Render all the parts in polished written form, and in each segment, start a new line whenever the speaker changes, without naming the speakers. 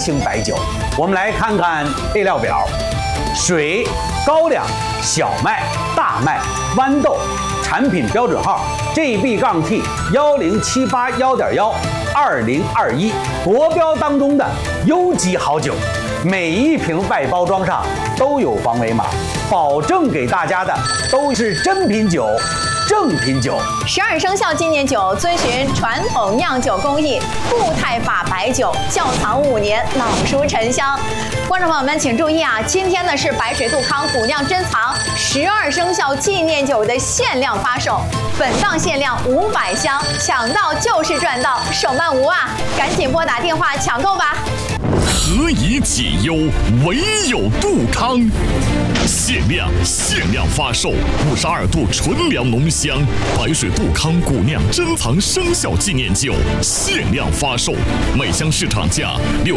型白酒。我们来看看配料表：水、高粱、小麦、大麦、豌豆。产品标准号 GB-T10781.12021，国标当中的优级好酒。每一瓶外包装上都有防伪码，保证给大家的都是真品酒。正品酒
，12生肖纪念酒遵循传统酿酒工艺，固态法白酒，窖藏5年，老熟陈香。观众朋友们请注意啊，今天呢是白水杜康古酿珍藏12生肖纪念酒的限量发售，本档限量500箱，抢到就是赚到，手慢无啊！赶紧拨打电话抢购吧。
何以解忧，唯有杜康。限量发售52度纯粮浓香白水杜康古酿珍藏生肖纪念酒，限量发售，每箱市场价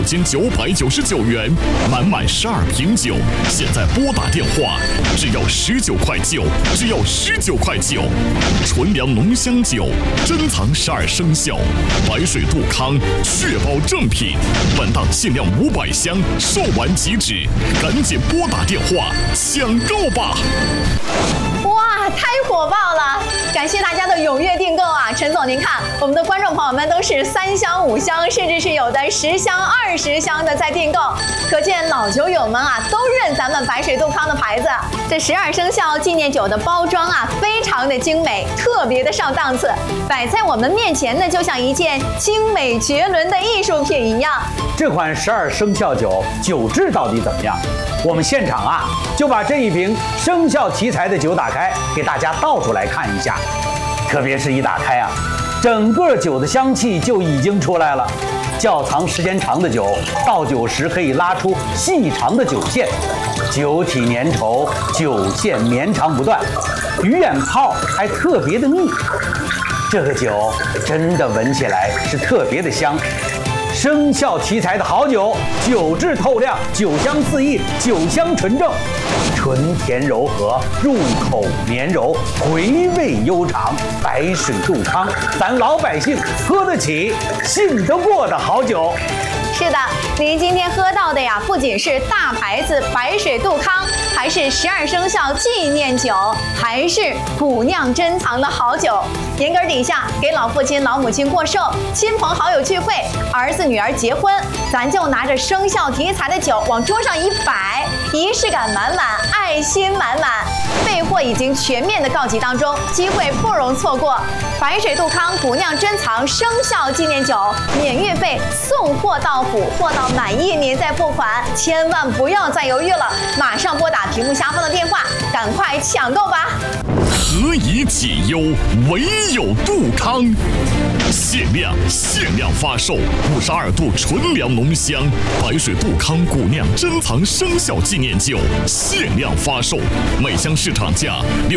6999元，满12瓶酒，现在拨打电话，只要19块9，只要19块9。纯粮浓香酒，珍藏12生肖，白水杜康，确保正品。本档限量500箱，售完即止，赶紧拨打电话抢购吧！
哇，太火爆了！感谢大家的踊跃订购啊！陈总，您看，我们的观众朋友们都是3箱、5箱，甚至是有的10箱、20箱的在订购，可见老酒友们啊都认咱们白水杜康的牌子。这12生肖纪念酒的包装啊，非常的精美，特别的上档次，摆在我们面前呢，就像一件精美绝伦的艺术品一样。
这款12生肖酒酒质到底怎么样？我们现场啊就把这一瓶生肖题材的酒打开，给大家倒出来看一下。特别是一打开啊，整个酒的香气就已经出来了。窖藏时间长的酒，倒酒时可以拉出细长的酒线，酒体粘稠，酒线绵长不断，鱼眼泡还特别的密。这个酒真的闻起来是特别的香。生肖题材的好酒，酒质透亮，酒香四溢，酒香纯正，纯甜柔和，入口绵柔，回味悠长。白水杜康，咱老百姓喝得起、信得过的好酒。
是的，您今天喝到的呀，不仅是大牌子白水杜康，还是12生肖纪念酒，还是古酿珍藏的好酒。年根底下给老父亲、老母亲过寿，亲朋好友聚会，儿子女儿结婚，咱就拿着生肖题材的酒往桌上一摆，仪式感满满，爱心满满。备货已经全面的告急当中，机会不容错过。白水杜康古酿珍藏生肖纪念酒，免运费，送货到府，货到满意您再付款，千万不要再犹豫了，马上拨打屏幕下方的电话，赶快抢购吧！
何以解忧，唯有杜康。限量发售52度纯粮浓香白水杜康古酿珍藏生肖纪念酒，限量发售，每箱市场价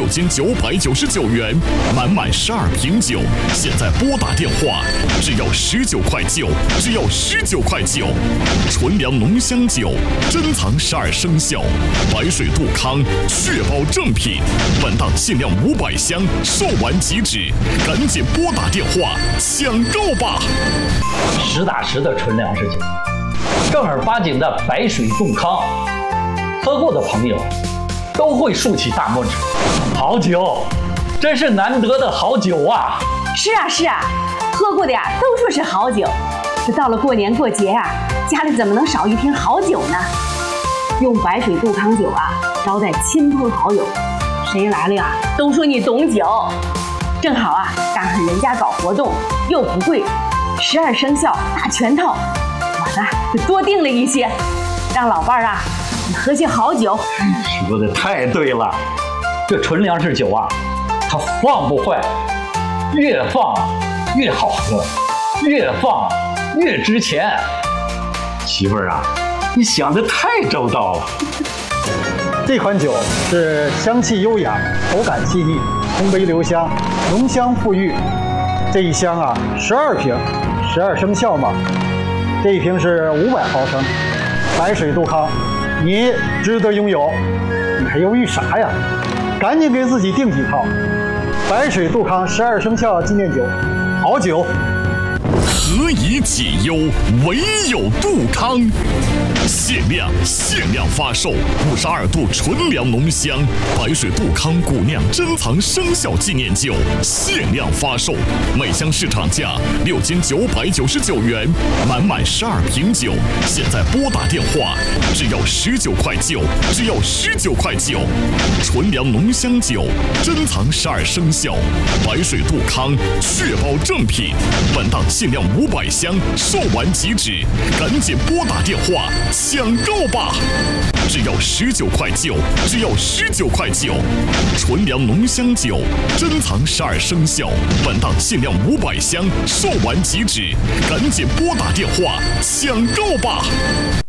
6999元，满12瓶酒，现在拨打电话，只要19块9，只要19块9。纯粮浓香酒，珍藏12生肖，白水杜康，确保正品。本档限量500箱，售完即止，赶紧拨打电话抢购吧！
实打实的纯粮食酒，正儿八经的白水杜康，喝过的朋友都会竖起大拇指。好酒，真是难得的好酒啊！
是啊，喝过的呀都说是好酒。这到了过年过节啊，家里怎么能少一瓶好酒呢？用白水杜康酒啊招待亲朋好友，谁来了呀都说你懂酒。正好啊赶上人家搞活动，又不贵，12生肖大全套，我呢就多订了一些，让老伴儿啊喝些好酒。
说的太对了，这纯粮食酒啊，它放不坏，越放越好喝，越放越值钱。媳妇儿啊，你想得太周到了。
这款酒是香气优雅，口感细腻，通杯留香，浓香馥郁。这一箱啊，12瓶，12生肖嘛。这一瓶是500毫升，白水杜康，你值得拥有，你还犹豫啥呀？赶紧给自己订几套。白水杜康12生肖纪念酒，好酒。
何何以解忧，唯有杜康。限量发售52度纯粮浓香白水杜康古酿珍藏生肖纪念酒，限量发售，每箱市场价6999元，满12瓶酒，现在拨打电话，只要19块9，只要19块9。纯粮浓香酒，珍藏12生肖，白水杜康，确保正品。本档限量500箱，售完即止，赶紧拨打电话抢购吧！只要19块9，只要19块9。纯粮浓香酒，珍藏12生肖，本档限量500箱，售完即止，赶紧拨打电话抢购吧！